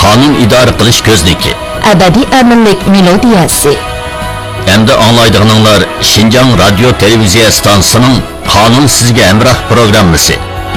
qonun idora qilish ko'zniki. Abadiy aminlik melodiyasi. Endi anglaydiganlar Şinjan radio televiziya stansiyasining Qonun sizga hamroh programmasi.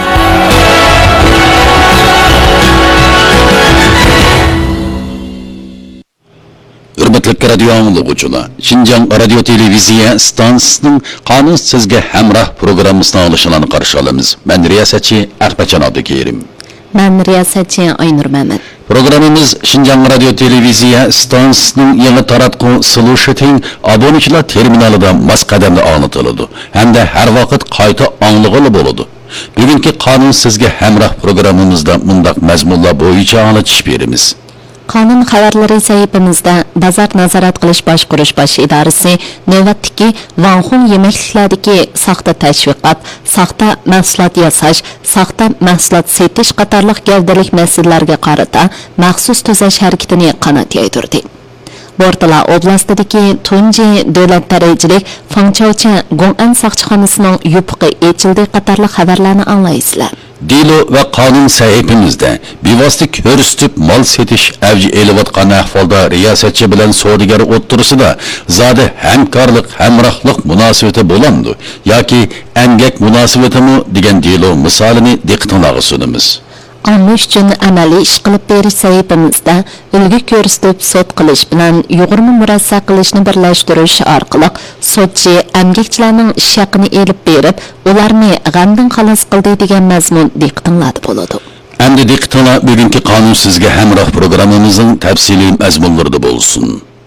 Hürmetli radio anlıqçılar, Şinjan radio televiziya stansiyasining Qonun sizga hamroh programmasini olishini qarshi olamiz. Men riyosatchi Ahmadjon Abdukerim. Men riyosatchi Aynur Mehmet. Programımız Şinjan Radio Televiziya stansiyasining yangi taratquv Solution abonechilar terminalida mas qadamda anlatıldı. Hem de her vaqt qayta anlıqılı bo'ladi. Bugungi Qonun sizga hamroh programmamizda mundaq mazmunlar bo'yicha anglatish beramiz. Qonun xabarlari saytimizda Bozor nazorat qilish boshqarish bosh idorasi navbatdagi Vanxun yemekliklardagi saxta tashviqot, saxta mahsulot yasash, saxta mahsulot setish qatorliq gavdalik masalalarga qarata maxsus tuzash harakatini qanot yaydirdi. Bortala oblastidagi tunji davlat darajalik Fangchaucha Gong'an saqchixonasining yupiqi echildi qatorliq xabarlarni anglaysizlar. Dilo ve qonun sahifimizde bevosita ko'rsatib mal setish avji elayotgan ahvolda riyosatchi bilan savdogar o'ttirisida zodi hamkorlik, hamrohlik munosabati bo'lamdi yoki emgak munosabatimi degan dilo misolini diqqatingizga sunamiz. Anlash uchun amaliy ish qilib berish saytimizda ulgu ko'rsatib sud qilish bilan yug'urma murassa qilishni birlashtirish orqali sudchi emgakchilarning ish haqini elib berib, ularni g'amdan xalos qildi degan mazmun diqqatingizda bo'ladi. Endi diqqatinglar bugungi Qonun sizga hamroh programmamizning tafsiliy mazmunlarida bo'lsin.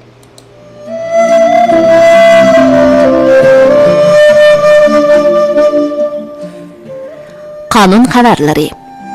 Qonun xabarlari.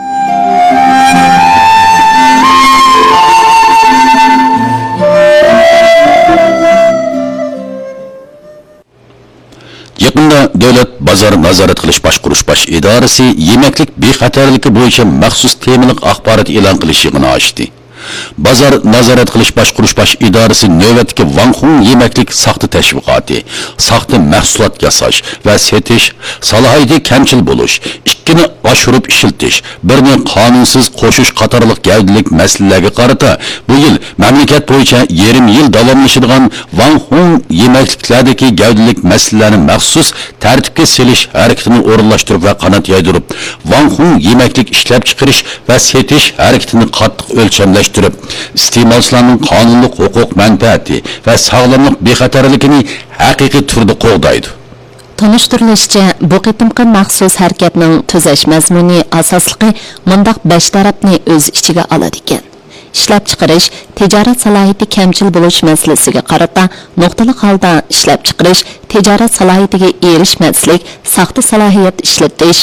Yakında Devlet Bozor nazorat qilish boshqarish bosh idorasi yemeklik bexatarligi bo'yicha maxsus temalik axborot e'lon qilish yig'ini ochdi. Bozor nazorat qilish boshqarish bosh idorasi navbatdagi Vanxun yemeklik saxta tashviqoti, saxta mahsulot yasash va setish, salohiyati kamchil bo'lish, ikkini oshirib ishiltish, birini qonunsiz qo'shish qatorliq gavdalik masalalarga qarata bu yil mamlakat bo'yicha yarim yil davomlashadigan Vanxun yemekliklardagi gavdalik masalalarni maxsus tartibga solish harakatini o'rinlashtirib va qanot yaydirib, Vanxun yemeklik ishlab chiqarish va setish harakatini qattiq o'lchamlashtirib, iste'molchilarning qonunlik huquq manfaati va sog'lomlik bexatarligini haqiqiy turda qo'g'daydi. Tanıştırılışça bu qitimqi maxsus harakatning tuzash mazmuni asosligi mundaq 5 tarafni o'z ichiga oladi ekan. Ishlab chiqarish, tijorat salohiyati kamchil bo'lish masalasiga qarata nuqtali holda ishlab chiqarish, tijorat salohiyatiga erishmaslik, saxta salohiyat ishlatish,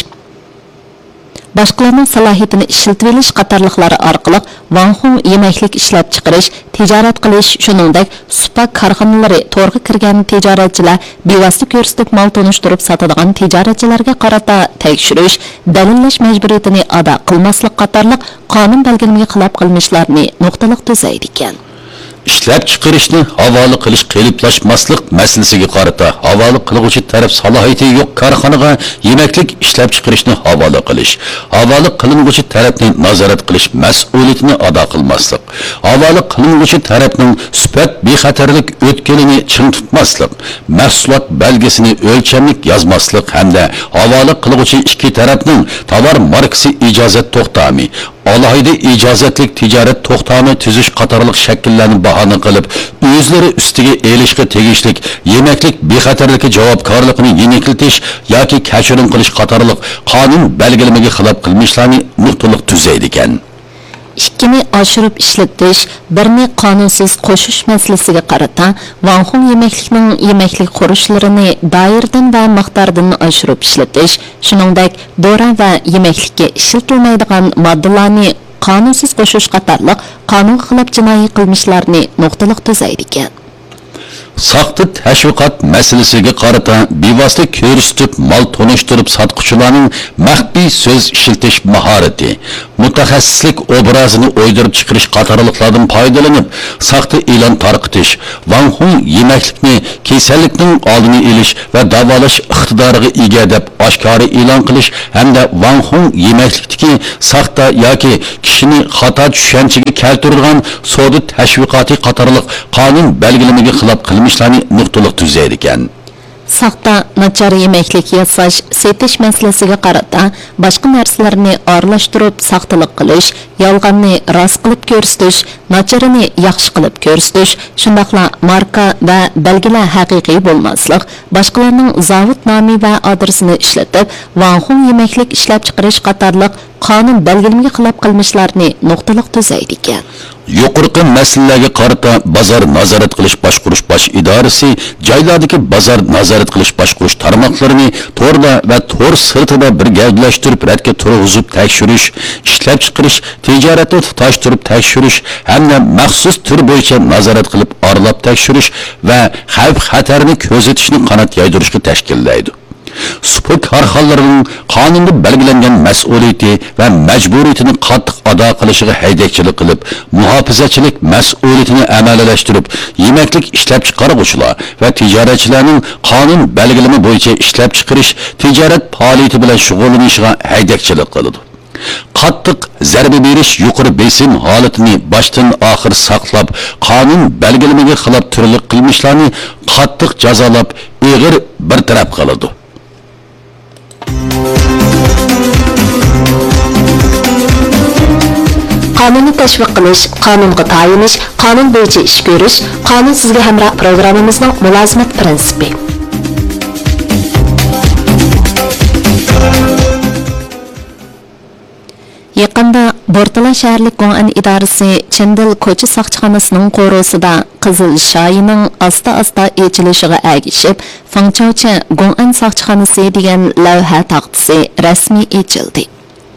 boshqalarning salohiyatini ishlatib olish qatorliqlari orqali Vanxun yemeklik ishlab chiqarish, tijorat qilish, shuningdek supa korxonalari to'rga kirgan tijoratchilar bevosita ko'rsatib mol tunishtirib sotadigan tijoratchilarga qarata tekshirish, dalillash majburiyatini ado qilmaslik qatorliq qonun belgilamiga xilof qilmishlarni nuqtaliq tuzaydi ekan. İşlab chiqarishni havola qilish qeliplashmaslik masalasiga qarata havola qiluvchi taraf salohiyati yo'q korxonaga yemeklik ishlab chiqarishni havola qilish, havola qilinuvchi tarafning nazorat qilish mas'uliyatini ado qilmaslik, havola qilinuvchi tarafning sifat bexatarlik o'tkalini ching tutmaslik, mahsulot belgisini o'lchamlik yozmaslik hamda havola qiluvchi ikki tarafning tovar markasi ijozat to'xtami, alohida ijozatlik tijorat to'xtami tuzish qatorliq shakllarni bahona qilib, o'zlari ustiga elishga tegishlik yemeklik bexatarligi javobgarligini yengiltish yoki kechirim qilish qatorliq qonun belgilamiga xilof qilmishlarni nuqtaliq tuzaydi ekan. ikkini oshirib ishlatish, birini qonunsiz qo'shish masalasiga qarata Vanxun yemeklikning yemeklik qurishlarini doiradan va miqdordan oshirib ishlatish, shuningdek dora va yemeklikka ishlatilmaydigan moddalarni qonunsiz qo'shish qatorliq qonun xilof jinoiy qilmishlarni nuqtaliq tuzaydi ekan. Saxta tashviqot masalasiga qarata bevosita ko'rsatib mol tunishtirib sotquchilarning maxfiy so'z ishiltish mahorati, mutaxassislik obrazini o'ydirib chiqarish qatorliqlardan foydalanib, saxta e'lon tarqatish, Vanxun yemeklikni kasallikning oldini olish va davolash iqtidoriga ega deb oshkora e'lon qilish hamda Vanxun yemeklikdagi saxta yoki kishini xato tushunchaga keltirilgan savdo tashviqoti qatorliq qonun belgilamasiga xilof qilmishlarni nuqtaliq tuzaydi ekan. Saxta nachar yemeklik yasash, setish masalasiga qarata boshqa narsalarni aralashtirib saxtalik qilish, yolg'onni rost qilib ko'rsatish, nacharini yaxshi qilib ko'rsatish, shundaqla marka va belgilar haqiqiy bo'lmaslik, boshqalarning zavod nomi va adresini ishlatib, vanxun yemeklik ishlab chiqarish qatorliq qonun belgilamasiga xilof qilmishlarni nuqtaliq tuzaydi ekan. Yuqorqi masalalarga qarata bozor nazorat qilish boshqurish bosh idorasi joylardagi bozor nazorat qilish boshqurish tarmoqlarini to'rda va to'r sirtida bir gavdalashtirib radga turg'izib tekshirish, ishlab chiqarish, tijoratni tutashtirib tekshirish hamda maxsus tur bo'yicha nazorat qilib oralab tekshirish va xavf xatarni ko'zatishni qanot yaydirishga tashkillaydi. Spor korxonalarining qonunda belgilangan mas'uliyati va majburiyatini qattiq ado qilishiga haydakchilik qilib, muhofazachilik mas'uliyatini amaliyalashtirib, yemeklik ishlab chiqaruvchilar va tijoratchilarning qonun belgilama bo'yicha ishlab chiqarish, tijorat faoliyati bilan shug'ullanishiga haydakchilik qiladi. Qattiq zarba berish yuqori besim holatini boshdan oxir saqlab, qonun belgilamasiga xilof turli qilmishlarni qattiq jazolab, og'ir bartaraf qiladi. Qonunni tashviq qilish, qonunga tayinish, qonun bo'yicha ish ko'rish, qonun sizga hamroh programmamizning mulozimat prinsipi. Yaqında Bortala shaharlik Gong'an idorasi Chindil ko'cha soqchixonasining qo'rosida Qizil shoyining asta-asta echilishiga agishib, Fangchauchi Gong'an soqchixonasi degan lavha taqdisi rasmiy echildi.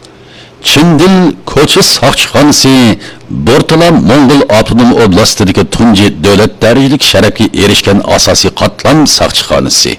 Chindil ko'cha soqchixonasi Bortala Mongol Avtonom oblastidagi tunji davlat darajalik sharafga erishgan asosiy qatlam soqchixonasi.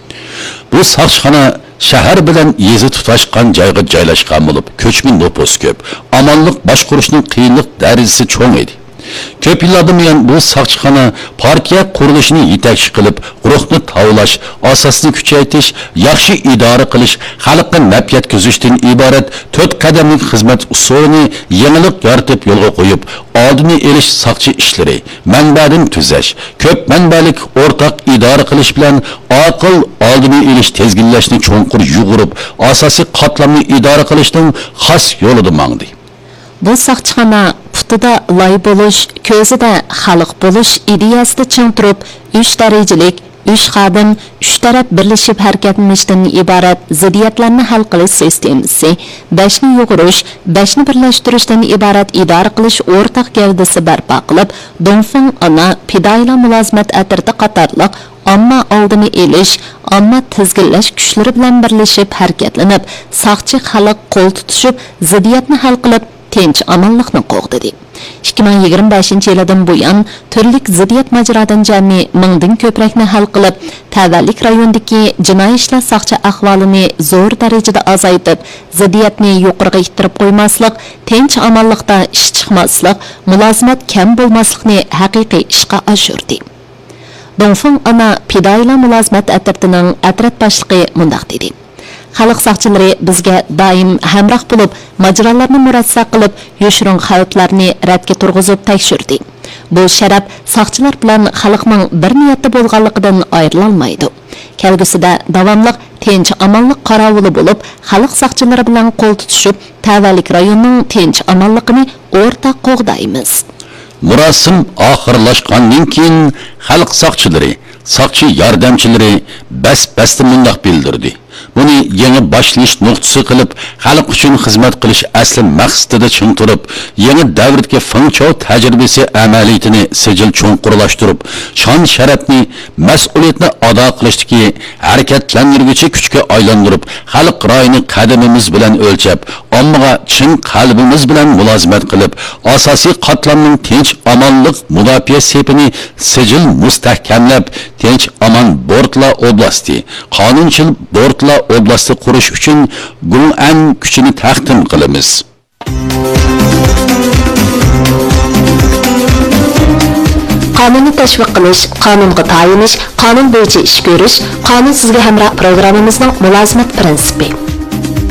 Bu soqchixona shahar bilan yezi tutashgan joyga joylashgan bo'lib, ko'chmin nopus ko'p, amonlik boshqurishning qiyinlik darajasi cho'ng edi. Ko'p yillardan buyon bu soqchixona partiya qurilishini yetakchi qilib, ruhni tavlash, asosni kuchaytirish, yaxshi idora qilish, xalqqa naf yetkazishdan iborat 4 qadamlik xizmat usulini yangilik yaratib yo'lga qo'yib, oldini olish soqchi ishlari, manbadan tuzash, ko'p manbalik o'rtaq idora qilish bilan aql oldini olish tezginlashni cho'nqur yug'urib, asosiy qatlamni idora qilishning xos yo'lida mangdi. Bu soqchixona putida loy bo'lish, ko'zida xalq bo'lish ideyasida ching turib, 3 darajalik, 3 xodim, 3 taraf birlashib harakatlanishdan iborat ziddiyatlarni hal qilish sistemasi, 5 ni yug'urish, 5 ni birlashtirishdan iborat idora qilish o'rtaq gavdasi barpo qilib, Dongfeng ana fidoyilar mulozimat atirda qatorliq amma oldini elish, amma tizginlash kuchlari bilan birlashib harakatlanib, soqchi xalq qo'l tutishib, ziddiyatni hal qilib tinch amonlikni qo'g'didi. 2025-yildan buyon turlik ziddiyat majradan jami 1000 dan ko'prakni hal qilib, tavallik rayondagi jinoiy ishlar soqchi ahvolini zo'r darajada azaytib, ziddiyatni yuqoriga ittirib qo'ymaslik, tinch amonlikda ish chiqmaslik, mulozimat kam bo'lmaslikni haqiqiy ishga oshirdi. Dongfeng ana fidoyilar mulozimat atirtining atrat boshlig'i mundaq dedi. Xalq soqchilari bizga doim hamroh bo'lib, majralarni murassa qilib, yoshirin xavflarni radga turg'izib tekshirdi. Bu sharaf soqchilar bilan xalqning bir niyatda bo'lganligidan ayrilolmaydi. Kelgusida davomli tinch amonlik qarovuli bo'lib, xalq soqchilari bilan qo'l tutishib, tavallik rayonining tinch amonligini o'rtaq qo'g'daymiz. Murosim oxirlashgandan keyin xalq soqchilari, soqchi yordamchilari bas-basda mundoq bildirdi. Buni yangi boshlash nuqtasi qilib, xalq uchun xizmat qilish asli maqsadida ching turib, yangi davrdagi Fangchou tajribasi amaliyatini sijil cho'nqurlashtirib, shon sharafni, mas'uliyatni ado qilishdagi harakatlantiruvchi kuchga aylantirib, xalq rayini qadamimiz bilan o'lchab, ommaga chin qalbimiz bilan mulozimat qilib, asosiy qatlamning tinch amonlik mudofaa sepini sijil mustahkamlab, tinch amon Bortla oblasti, qonunchil Bortla oblasti qurish uchun Gong'an kuchini taqdim qilamiz. Qonunni tashviq qilish, qonunga tayinish, qonun bo'yicha ish ko'rish, qonun sizga hamroh programmamizning mulozimat prinsipi.